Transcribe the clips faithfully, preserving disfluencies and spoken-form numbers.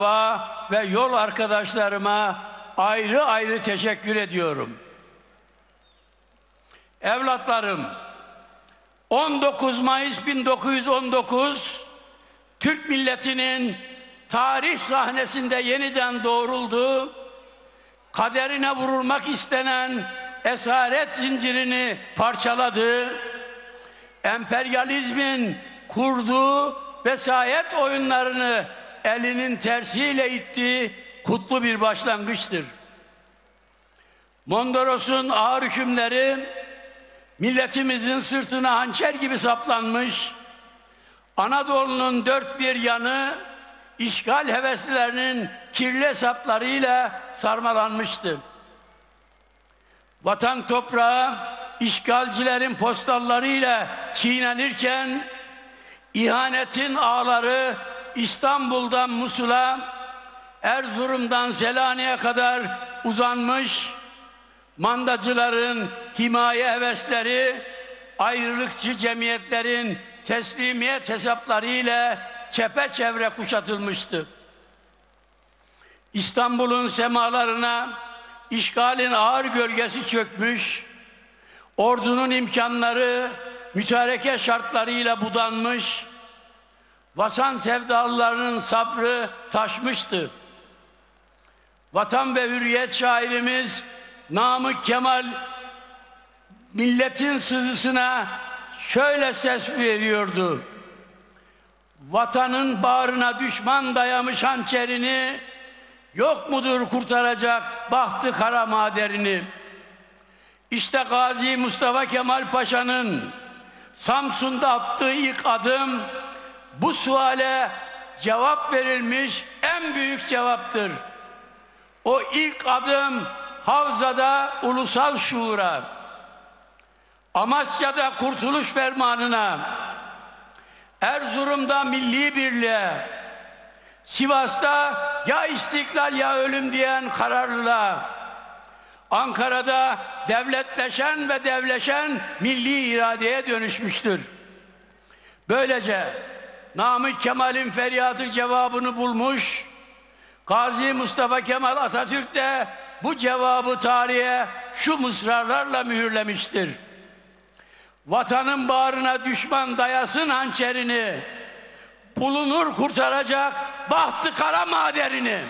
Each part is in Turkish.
ve yol arkadaşlarıma ayrı ayrı teşekkür ediyorum. Evlatlarım, on dokuz Mayıs bin dokuz yüz on dokuz Türk milletinin tarih sahnesinde yeniden doğruldu, kaderine vurulmak istenen esaret zincirini parçaladı, emperyalizmin kurduğu vesayet oyunlarını elinin tersiyle ittiği kutlu bir başlangıçtır. Mondros'un ağır hükümleri milletimizin sırtına hançer gibi saplanmış, Anadolu'nun dört bir yanı işgal heveslilerinin kirli hesaplarıyla sarmalanmıştı. Vatan toprağı işgalcilerin postallarıyla çiğnenirken, ihanetin ağları İstanbul'dan Musul'a, Erzurum'dan Selanik'e kadar uzanmış, mandacıların himaye hevesleri, ayrılıkçı cemiyetlerin teslimiyet hesapları ile çepeçevre kuşatılmıştı. İstanbul'un semalarına işgalin ağır gölgesi çökmüş, ordunun imkanları mütareke şartlarıyla budanmış, vatan sevdalılarının sabrı taşmıştı. Vatan ve hürriyet şairimiz Namık Kemal milletin sızısına şöyle ses veriyordu: vatanın bağrına düşman dayamış hançerini, yok mudur kurtaracak bahtı kara maderini. İşte Gazi Mustafa Kemal Paşa'nın Samsun'da attığı ilk adım bu suale cevap verilmiş en büyük cevaptır. O ilk adım Havza'da ulusal şuura, Amasya'da kurtuluş fermanına, Erzurum'da milli birliğe, Sivas'ta ya istiklal ya ölüm diyen kararlılığa, Ankara'da devletleşen ve devleşen milli iradeye dönüşmüştür. Böylece Namık Kemal'in feryadı cevabını bulmuş, Gazi Mustafa Kemal Atatürk de bu cevabı tarihe şu mısralarla mühürlemiştir: vatanın bağrına düşman dayasın hançerini, bulunur kurtaracak bahtı kara maderini.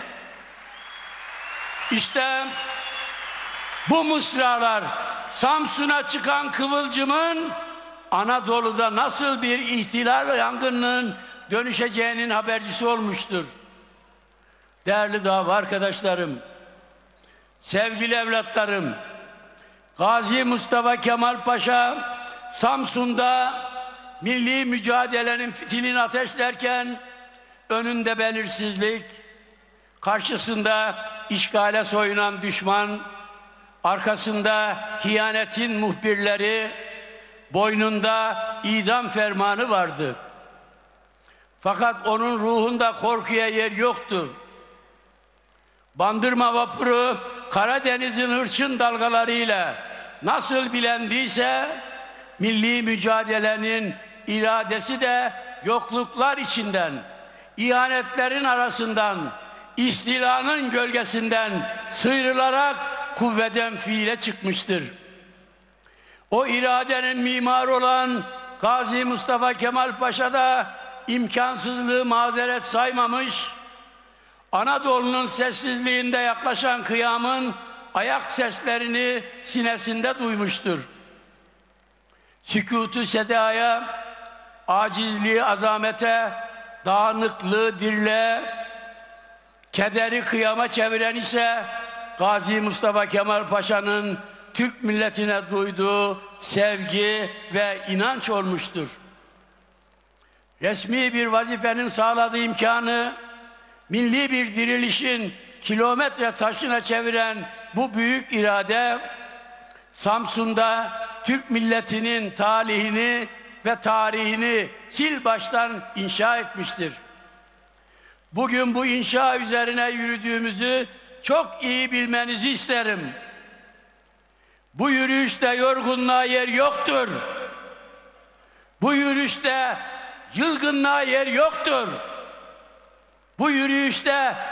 İşte bu mısralar Samsun'a çıkan kıvılcımın Anadolu'da nasıl bir ihtilal yangınının dönüşeceğinin habercisi olmuştur. Değerli dava arkadaşlarım, sevgili evlatlarım, Gazi Mustafa Kemal Paşa Samsun'da milli mücadelenin fitilini ateşlerken önünde belirsizlik, karşısında işgale soyunan düşman, arkasında hiyanetin muhbirleri, boynunda idam fermanı vardı. Fakat onun ruhunda korkuya yer yoktu. Bandırma vapuru Karadeniz'in hırçın dalgalarıyla nasıl bilendiyse, milli mücadelenin iradesi de yokluklar içinden, ihanetlerin arasından, istilanın gölgesinden sıyrılarak kuvveden fiile çıkmıştır. O iradenin mimarı olan Gazi Mustafa Kemal Paşa da imkansızlığı mazeret saymamış, Anadolu'nun sessizliğinde yaklaşan kıyamın ayak seslerini sinesinde duymuştur. Sükûtu sedaya, acizliği azamete, dağınıklığı dirliğe, kederi kıyama çeviren ise Gazi Mustafa Kemal Paşa'nın Türk milletine duyduğu sevgi ve inanç olmuştur. Resmi bir vazifenin sağladığı imkanı, milli bir dirilişin kilometre taşına çeviren bu büyük irade, Samsun'da Türk milletinin talihini ve tarihini sil baştan inşa etmiştir. Bugün bu inşa üzerine yürüdüğümüzü çok iyi bilmenizi isterim. Bu yürüyüşte yorgunluğa yer yoktur. Bu yürüyüşte yılgınlığa yer yoktur. Bu yürüyüşte